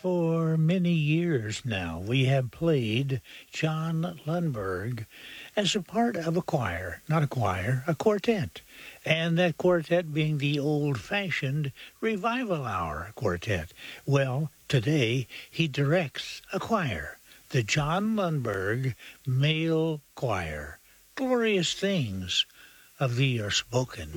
For many years now, we have played John Lundberg as a part of a choir, not a choir, a quartet. And that quartet being the old-fashioned Revival Hour quartet. Well, today he directs a choir, the John Lundberg Male Choir. Glorious things of thee are spoken.